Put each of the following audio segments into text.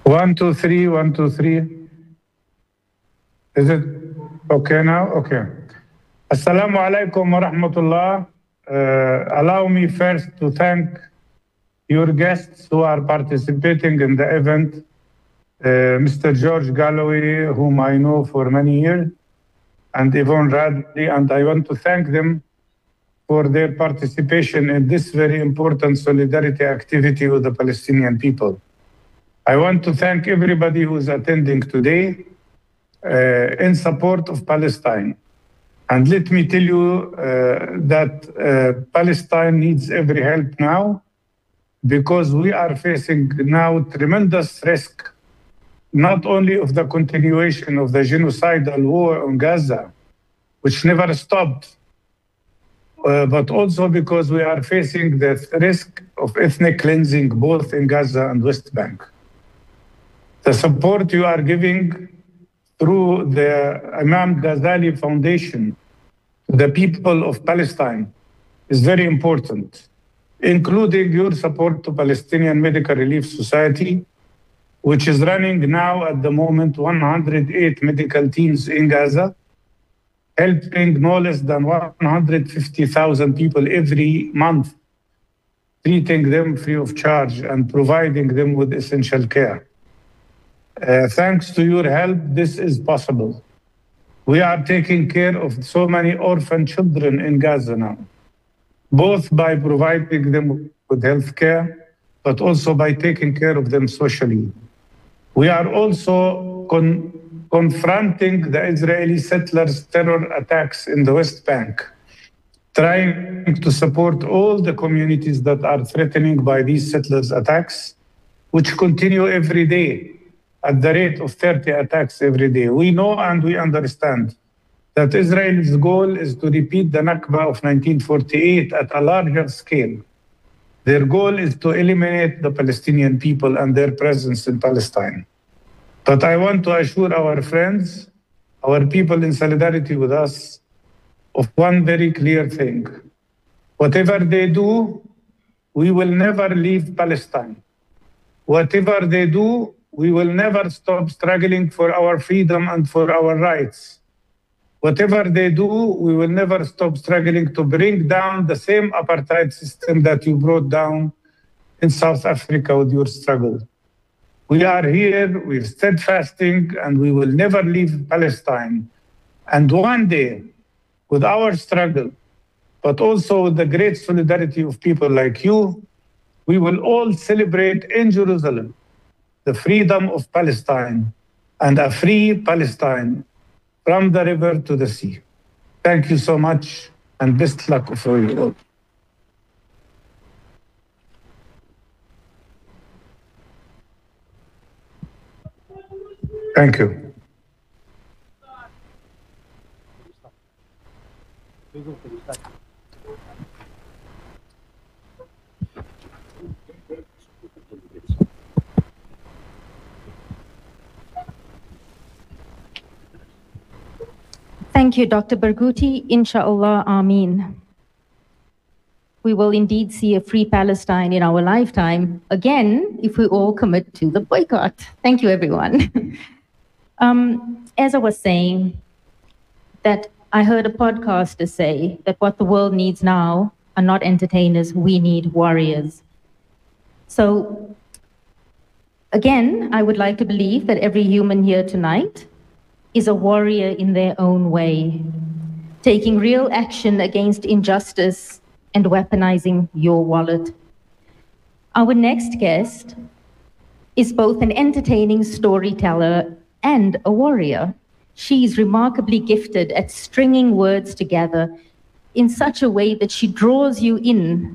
One, two, three, 1, 2, 3. Is it okay now? Okay. Assalamu alaikum wa rahmatullah. Allow me first to thank your guests who are participating in the event. Mr. George Galloway, whom I know for many years, and Yvonne Radley, and I want to thank them for their participation in this very important solidarity activity with the Palestinian people. I want to thank everybody who is attending today in support of Palestine. And let me tell you that Palestine needs every help now, because we are facing now tremendous risk, not only of the continuation of the genocidal war on Gaza, which never stopped, but also because we are facing the risk of ethnic cleansing both in Gaza and West Bank. The support you are giving through the Imam Ghazali Foundation to the people of Palestine is very important, including your support to Palestinian Medical Relief Society, which is running now at the moment 108 medical teams in Gaza, helping no less than 150,000 people every month, treating them free of charge and providing them with essential care. Thanks to your help, this is possible. We are taking care of so many orphan children in Gaza now, both by providing them with health care, but also by taking care of them socially. We are also confronting the Israeli settlers' terror attacks in the West Bank, trying to support all the communities that are threatened by these settlers' attacks, which continue every day at the rate of 30 attacks every day. We know and we understand that Israel's goal is to repeat the Nakba of 1948 at a larger scale. Their goal is to eliminate the Palestinian people and their presence in Palestine. But I want to assure our friends, our people in solidarity with us, of one very clear thing. Whatever they do, we will never leave Palestine. Whatever they do, we will never stop struggling for our freedom and for our rights. Whatever they do, we will never stop struggling to bring down the same apartheid system that you brought down in South Africa with your struggle. We are here, we're steadfasting, and we will never leave Palestine. And one day, with our struggle, but also with the great solidarity of people like you, we will all celebrate in Jerusalem the freedom of Palestine and a free Palestine from the river to the sea. Thank you so much, and best luck for you all. Thank you. Thank you, Dr. Barghouti. Inshallah, Ameen. We will indeed see a free Palestine in our lifetime, again, if we all commit to the boycott. Thank you, everyone. As I was saying, that I heard a podcaster say that what the world needs now are not entertainers, we need warriors. So, again, I would like to believe that every human here tonight is a warrior in their own way, taking real action against injustice and weaponizing your wallet. Our next guest is both an entertaining storyteller and a warrior. She's remarkably gifted at stringing words together in such a way that she draws you in.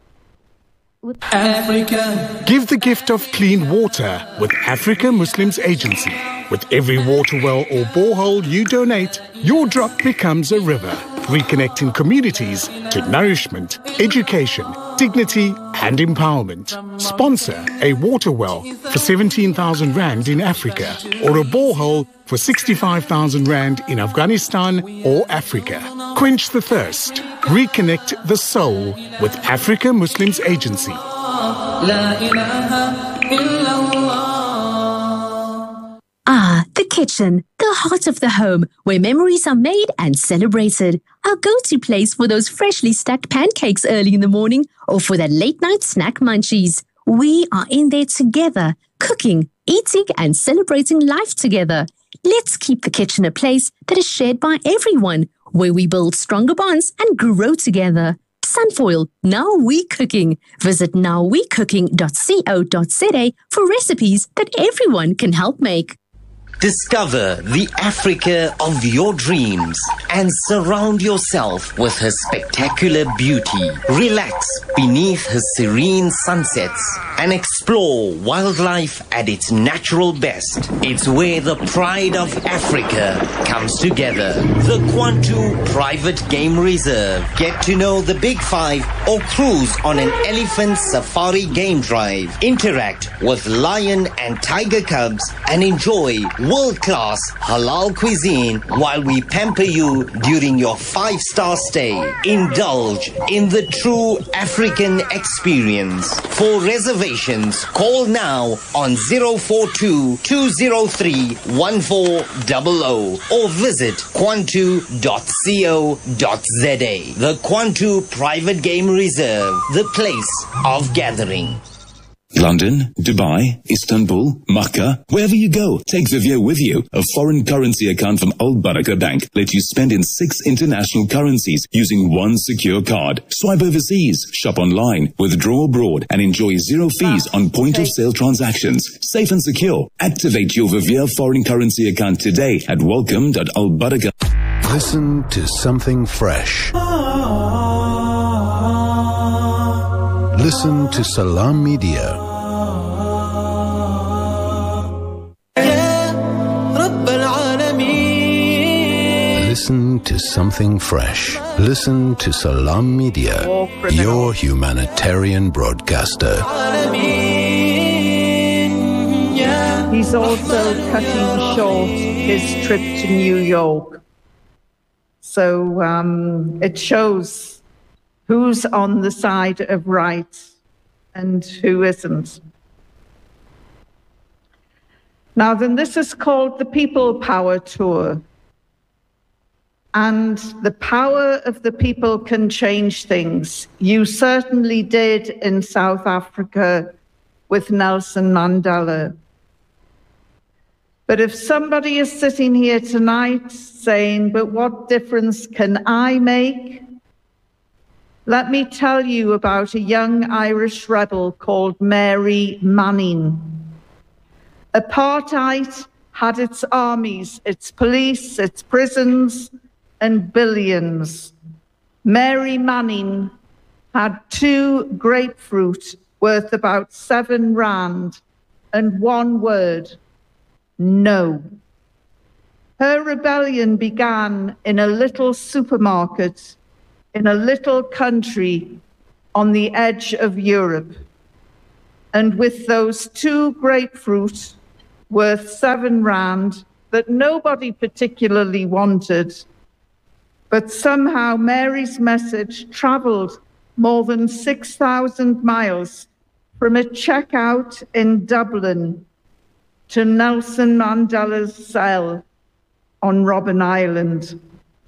Africa. Give the gift of clean water with Africa Muslims Agency. With every water well or borehole you donate, your drop becomes a river, reconnecting communities to nourishment, education, dignity and empowerment. Sponsor a water well for 17,000 Rand in Africa or a borehole for 65,000 Rand in Afghanistan or Africa. Quench the thirst. Reconnect the soul with Africa Muslims Agency. La ilaha illallah. kitchen, the heart of the home, where memories are made and celebrated. Our go-to place for those freshly stacked pancakes early in the morning or for that late-night snack munchies. We are in there together, cooking, eating and celebrating life together. Let's keep the kitchen a place that is shared by everyone, where we build stronger bonds and grow together. Sunfoil, Now We Cooking. Visit nowwecooking.co.za for recipes that everyone can help make. Discover the Africa of your dreams and surround yourself with her spectacular beauty. Relax beneath her serene sunsets and explore wildlife at its natural best. It's where the pride of Africa comes together. The Kwantu Private Game Reserve. Get to know the Big Five or cruise on an elephant safari game drive. Interact with lion and tiger cubs and enjoy world-class halal cuisine while we pamper you during your 5-star stay. Indulge in the true African experience. For reservations, call now on 042-203-1400 or visit kwantu.co.za. The Kwantu Private Game Reserve, the place of gathering. London, Dubai, Istanbul, Makkah, wherever you go, take Vivio with you. A foreign currency account from Al Barakah Bank lets you spend in 6 international currencies using one secure card. Swipe overseas, shop online, withdraw abroad, and enjoy 0 fees on point-of-sale transactions. Safe and secure. Activate your Vivio foreign currency account today at welcome.albarakah. Listen to something fresh. Listen to Salam Media. Listen to something fresh. Listen to Salam Media, your humanitarian broadcaster. He's also cutting short his trip to New York. So it shows who's on the side of right and who isn't. Now then, this is called the People Power Tour. And the power of the people can change things. You certainly did in South Africa with Nelson Mandela. But if somebody is sitting here tonight saying, but what difference can I make? Let me tell you about a young Irish rebel called Mary Manning. Apartheid had its armies, its police, its prisons, and billions. Mary Manning had 2 grapefruit worth about 7 rand and 1 word, no. Her rebellion began in a little supermarket in a little country on the edge of Europe. And with those 2 grapefruit worth 7 rand that nobody particularly wanted, but somehow Mary's message traveled more than 6,000 miles from a checkout in Dublin to Nelson Mandela's cell on Robben Island.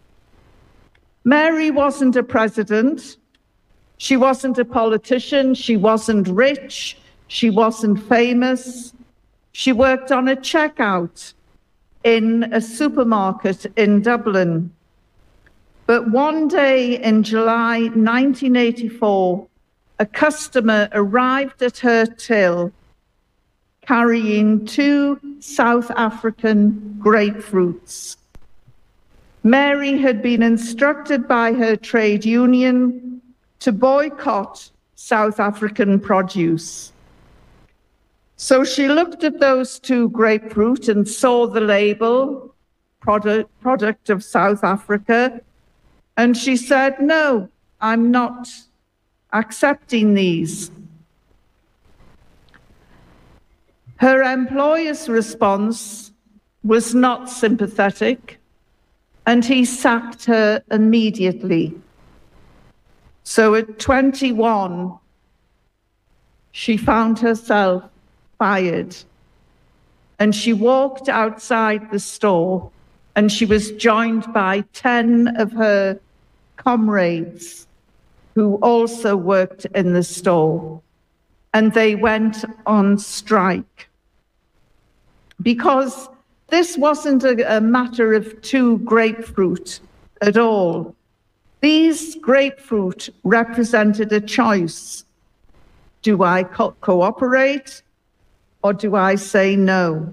Mary wasn't a president. She wasn't a politician. She wasn't rich. She wasn't famous. She worked on a checkout in a supermarket in Dublin. But one day in July 1984, a customer arrived at her till carrying 2 South African grapefruits. Mary had been instructed by her trade union to boycott South African produce. So she looked at those 2 grapefruit and saw the label, product of South Africa, and she said, no, I'm not accepting these. Her employer's response was not sympathetic, and he sacked her immediately. So at 21, she found herself fired. and she walked outside the store, and she was joined by 10 of her comrades who also worked in the store, and they went on strike. Because this wasn't a matter of two grapefruit at all. These grapefruit represented a choice. Do I cooperate or do I say no?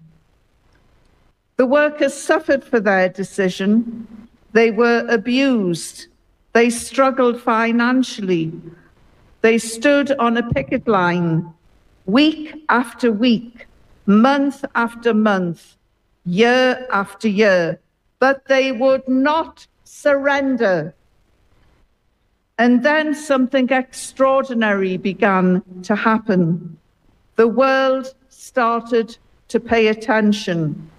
The workers suffered for their decision. They were abused. They struggled financially. They stood on a picket line week after week, month after month, year after year, but they would not surrender. And then something extraordinary began to happen. The world started to pay attention.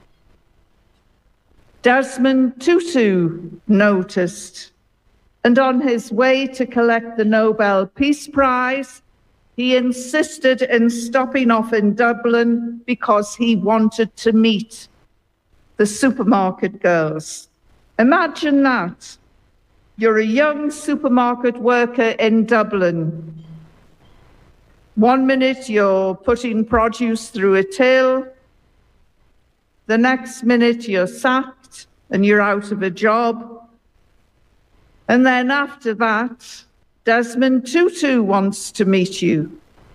Desmond Tutu noticed, and on his way to collect the Nobel Peace Prize, he insisted in stopping off in Dublin because he wanted to meet the supermarket girls. Imagine that. You're a young supermarket worker in Dublin. One minute you're putting produce through a till. The next minute you're sacked and you're out of a job. And then after that, Desmond Tutu wants to meet you.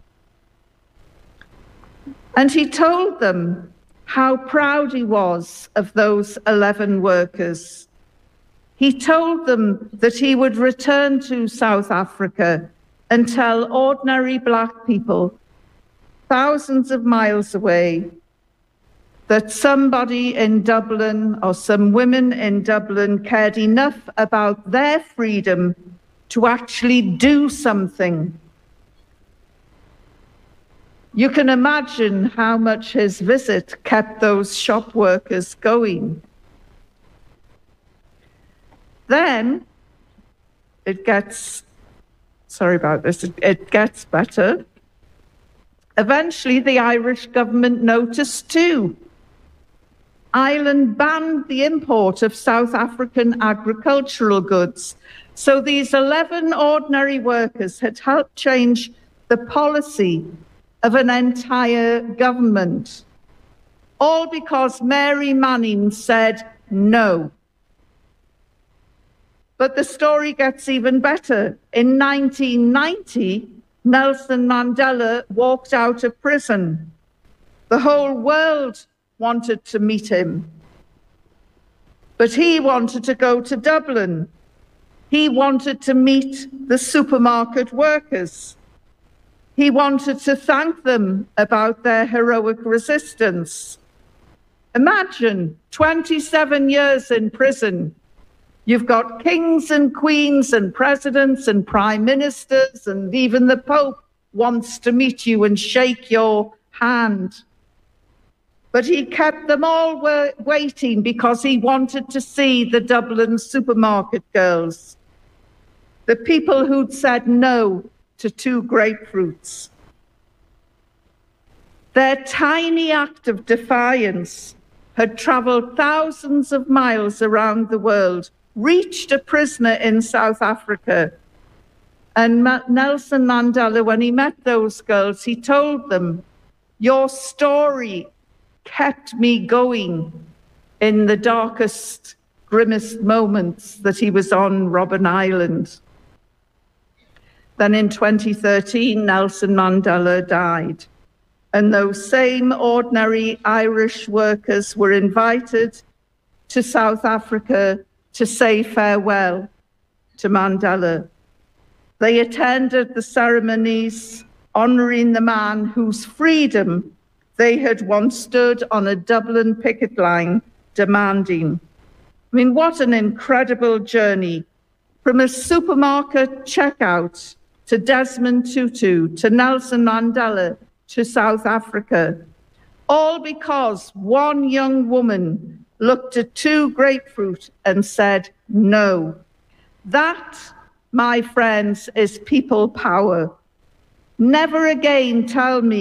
And he told them how proud he was of those 11 workers. He told them that he would return to South Africa and tell ordinary Black people, thousands of miles away, that somebody in Dublin or some women in Dublin cared enough about their freedom to actually do something. You can imagine how much his visit kept those shop workers going. Then it gets better. Eventually, the Irish government noticed too. Ireland banned the import of South African agricultural goods. So these 11 ordinary workers had helped change the policy of an entire government, all because Mary Manning said no. But the story gets even better. In 1990, Nelson Mandela walked out of prison. The whole world wanted to meet him. But he wanted to go to Dublin. He wanted to meet the supermarket workers. He wanted to thank them about their heroic resistance. Imagine 27 years in prison. You've got kings and queens and presidents and prime ministers, and even the Pope wants to meet you and shake your hand. But he kept them all waiting because he wanted to see the Dublin supermarket girls, the people who'd said no to 2 grapefruits. Their tiny act of defiance had traveled thousands of miles around the world, reached a prisoner in South Africa. And Nelson Mandela, when he met those girls, he told them, your story kept me going in the darkest, grimmest moments that he was on Robben Island. Then in 2013, Nelson Mandela died. And those same ordinary Irish workers were invited to South Africa to say farewell to Mandela. They attended the ceremonies honouring the man whose freedom they had once stood on a Dublin picket line demanding. I mean, what an incredible journey. From a supermarket checkout to Desmond Tutu, to Nelson Mandela, to South Africa, all because one young woman looked at 2 grapefruit and said no. That, my friends, is people power. Never again tell me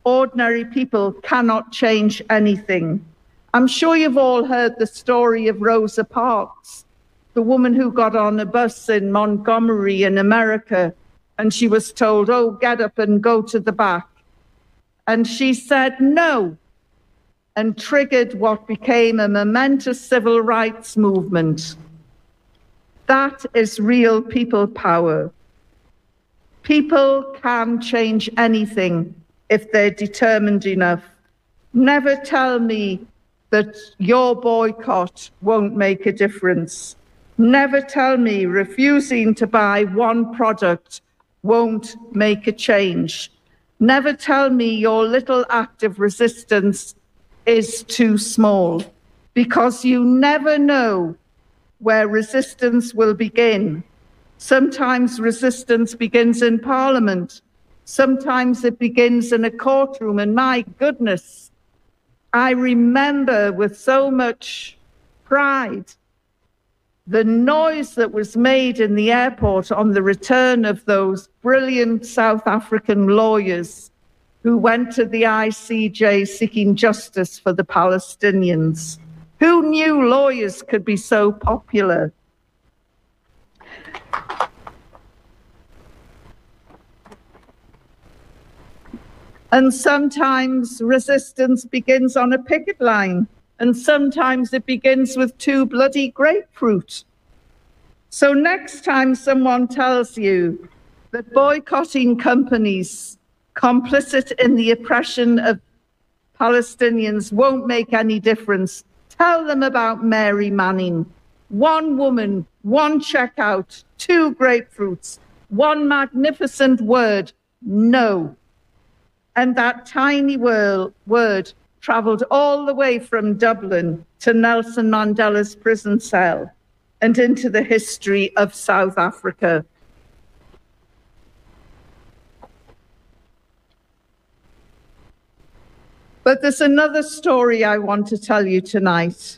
ordinary people cannot change anything. I'm sure you've all heard the story of Rosa Parks, the woman who got on a bus in Montgomery in America, and she was told, oh, get up and go to the back. And she said no, and triggered what became a momentous civil rights movement. That is real people power. People can change anything if they're determined enough. Never tell me that your boycott won't make a difference. Never tell me refusing to buy one product won't make a change. Never tell me your little act of resistance is too small, because you never know where resistance will begin. Sometimes resistance begins in Parliament. Sometimes it begins in a courtroom. And my goodness, I remember with so much pride the noise that was made in the airport on the return of those brilliant South African lawyers who went to the ICJ seeking justice for the Palestinians. Who knew lawyers could be so popular? And sometimes resistance begins on a picket line, and sometimes it begins with 2 bloody grapefruit. So next time someone tells you that boycotting companies complicit in the oppression of Palestinians won't make any difference, tell them about Mary Manning. 1 woman, 1 checkout, 2 grapefruits, 1 magnificent word, no. And that tiny word traveled all the way from Dublin to Nelson Mandela's prison cell and into the history of South Africa. But there's another story I want to tell you tonight.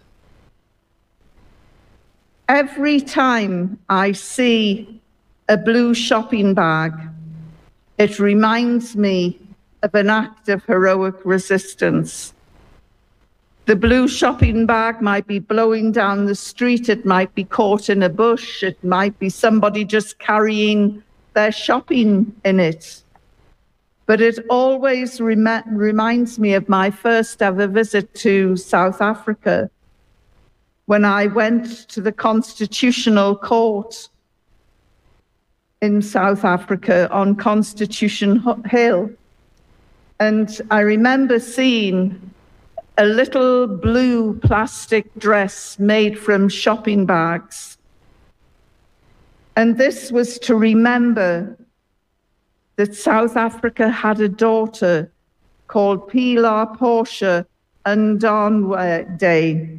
Every time I see a blue shopping bag, it reminds me of an act of heroic resistance. The blue shopping bag might be blowing down the street, it might be caught in a bush, it might be somebody just carrying their shopping in it. But it always reminds me of my first ever visit to South Africa, when I went to the Constitutional Court in South Africa on Constitution Hill. And I remember seeing a little blue plastic dress made from shopping bags. And this was to remember that South Africa had a daughter called Pilar Portia Ndonwe.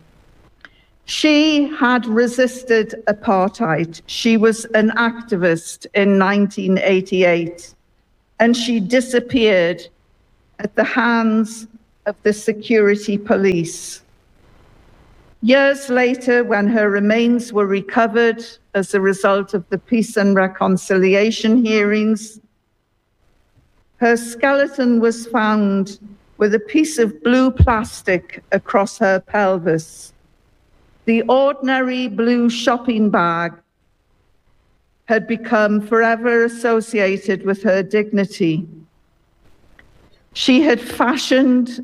She had resisted apartheid. She was an activist in 1988, and she disappeared at the hands of the security police. Years later, when her remains were recovered as a result of the Peace and Reconciliation hearings, her skeleton was found with a piece of blue plastic across her pelvis. The ordinary blue shopping bag had become forever associated with her dignity. She had fashioned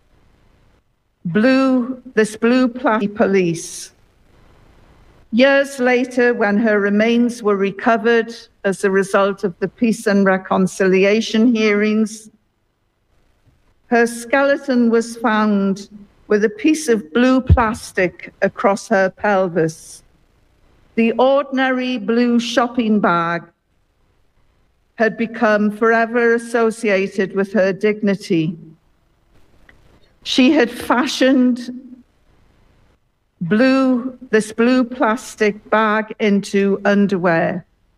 this blue plastic police. Years later, when her remains were recovered as a result of the Peace and Reconciliation hearings, her skeleton was found with a piece of blue plastic across her pelvis. The ordinary blue shopping bag had become forever associated with her dignity. She had fashioned this blue plastic bag into underwear.